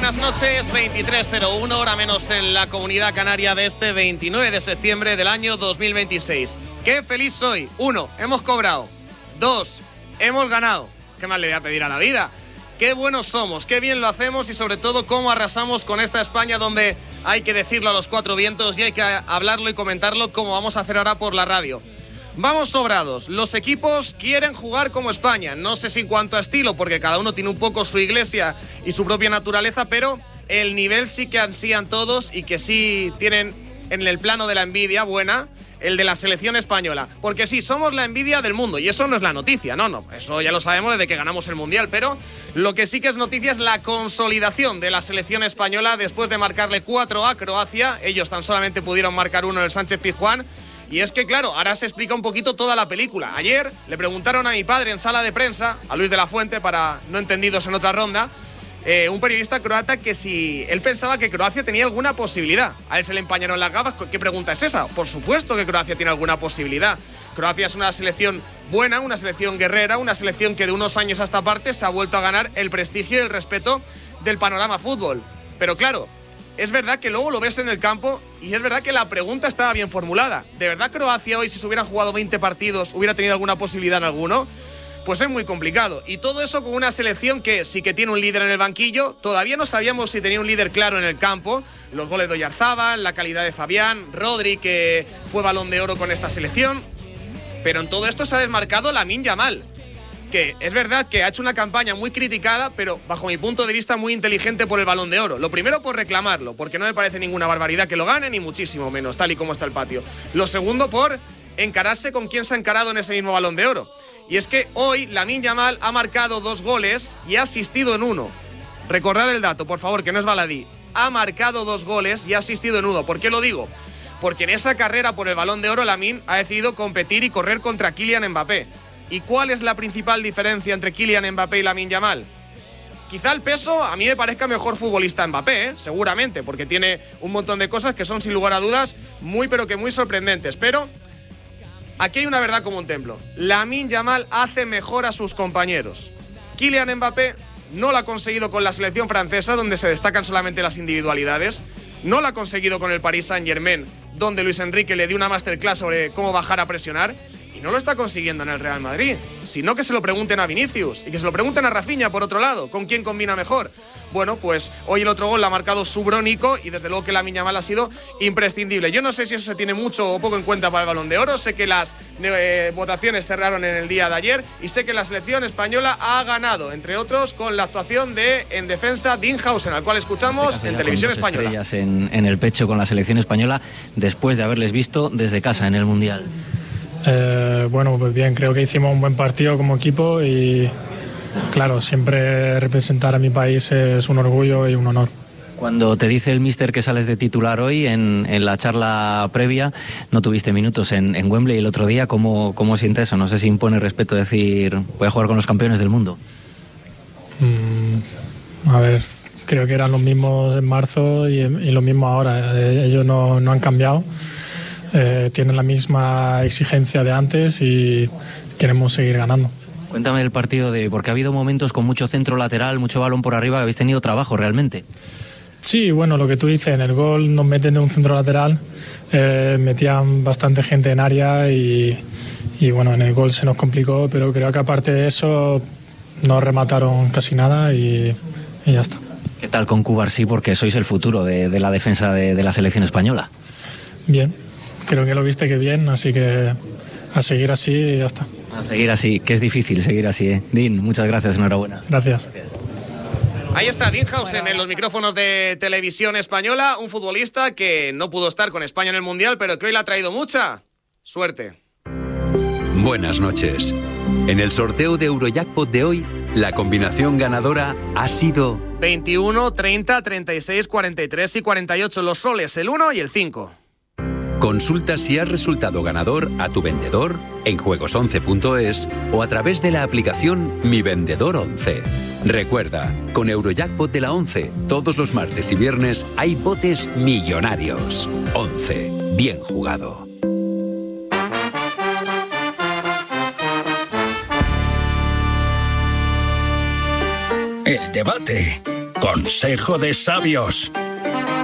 buenas noches. 23:01, hora menos en la Comunidad Canaria de este 29 de septiembre del año 2026. ¡Qué feliz soy! 1, hemos cobrado. 2, hemos ganado. ¿Qué más le voy a pedir a la vida? Qué buenos somos, qué bien lo hacemos y sobre todo cómo arrasamos con esta España donde hay que decirlo a los cuatro vientos y hay que hablarlo y comentarlo como vamos a hacer ahora por la radio. Vamos sobrados, los equipos quieren jugar como España, no sé si en cuanto a estilo, porque cada uno tiene un poco su iglesia y su propia naturaleza, pero el nivel sí que ansían todos y que sí tienen en el plano de la envidia buena, el de la selección española. Porque sí, somos la envidia del mundo y eso no es la noticia, no, eso ya lo sabemos desde que ganamos el Mundial, pero lo que sí que es noticia es la consolidación de la selección española después de marcarle 4 a Croacia. Ellos tan solamente pudieron marcar 1 en el Sánchez Pizjuán. Y es que, claro, ahora se explica un poquito toda la película. Ayer le preguntaron a mi padre en sala de prensa, a Luis de la Fuente, para no entendidos en otra ronda, un periodista croata, que si él pensaba que Croacia tenía alguna posibilidad. A él se le empañaron las gafas. ¿Qué pregunta es esa? Por supuesto que Croacia tiene alguna posibilidad. Croacia es una selección buena, una selección guerrera, una selección que de unos años a esta parte se ha vuelto a ganar el prestigio y el respeto del panorama fútbol. Pero claro, es verdad que luego lo ves en el campo y es verdad que la pregunta estaba bien formulada. ¿De verdad Croacia hoy, si se hubieran jugado 20 partidos, hubiera tenido alguna posibilidad en alguno? Pues es muy complicado. Y todo eso con una selección que sí que tiene un líder en el banquillo. Todavía no sabíamos si tenía un líder claro en el campo. Los goles de Oyarzábal, la calidad de Fabián, Rodri, que fue Balón de Oro con esta selección. Pero en todo esto se ha desmarcado Lamine Yamal, que es verdad que ha hecho una campaña muy criticada, pero bajo mi punto de vista muy inteligente por el Balón de Oro. Lo primero, por reclamarlo, porque no me parece ninguna barbaridad que lo gane, ni muchísimo menos, tal y como está el patio. Lo segundo, por encararse con quien se ha encarado en ese mismo Balón de Oro. Y es que hoy Lamine Yamal ha marcado 2 goles y ha asistido en 1. Recordad el dato, por favor, que no es baladí. Ha marcado 2 goles y ha asistido en 1. ¿Por qué lo digo? Porque en esa carrera por el Balón de Oro, Lamine ha decidido competir y correr contra Kylian Mbappé. ¿Y cuál es la principal diferencia entre Kylian Mbappé y Lamine Yamal? Quizá el peso a mí me parezca mejor futbolista Mbappé, seguramente, porque tiene un montón de cosas que son sin lugar a dudas muy pero que muy sorprendentes. Pero aquí hay una verdad como un templo. Lamine Yamal hace mejor a sus compañeros. Kylian Mbappé no lo ha conseguido con la selección francesa, donde se destacan solamente las individualidades. No lo ha conseguido con el Paris Saint-Germain, donde Luis Enrique le dio una masterclass sobre cómo bajar a presionar. Y no lo está consiguiendo en el Real Madrid, sino que se lo pregunten a Vinicius y que se lo pregunten a Rafinha, por otro lado, ¿con quién combina mejor? Bueno, pues hoy el otro gol lo ha marcado Subrónico y desde luego que Lamine Yamal ha sido imprescindible. Yo no sé si eso se tiene mucho o poco en cuenta para el Balón de Oro. Sé que las votaciones cerraron en el día de ayer y sé que la selección española ha ganado, entre otros, con la actuación de, en defensa, Dinghausen, al cual escuchamos en televisión española. Estrellas en el pecho con la selección española después de haberles visto desde casa en el Mundial. Bueno, pues bien, creo que hicimos un buen partido como equipo y claro, siempre representar a mi país es un orgullo y un honor. Cuando te dice el míster que sales de titular hoy, en la charla previa, no tuviste minutos en Wembley el otro día, ¿cómo sientes eso? No sé si impone respeto decir, voy a jugar con los campeones del mundo. A ver, creo que eran los mismos en marzo y los mismos ahora. Ellos no han cambiado. Tienen la misma exigencia de antes y queremos seguir ganando. Cuéntame del partido porque ha habido momentos con mucho centro lateral, mucho balón por arriba, que habéis tenido trabajo realmente. Sí, bueno, lo que tú dices, en el gol nos meten de un centro lateral, metían bastante gente en área y bueno, en el gol se nos complicó, pero creo que aparte de eso no remataron casi nada y ya está. ¿Qué tal con Cubarsí? Porque sois el futuro de la defensa de la selección española. Bien. Creo que lo viste que bien, así que a seguir así y ya está. A seguir así, que es difícil seguir así, ¿eh? Dean, muchas gracias, enhorabuena. Gracias. Ahí está Dinghausen en los micrófonos de televisión española, un futbolista que no pudo estar con España en el Mundial, pero que hoy le ha traído mucha suerte. Buenas noches. En el sorteo de Eurojackpot de hoy, la combinación ganadora ha sido 21, 30, 36, 43 y 48, los soles, el 1 y el 5. Consulta si has resultado ganador a tu vendedor en juegos11.es o a través de la aplicación Mi Vendedor 11. Recuerda, con Eurojackpot de la 11, todos los martes y viernes hay botes millonarios. 11. Bien jugado. El debate. Consejo de sabios.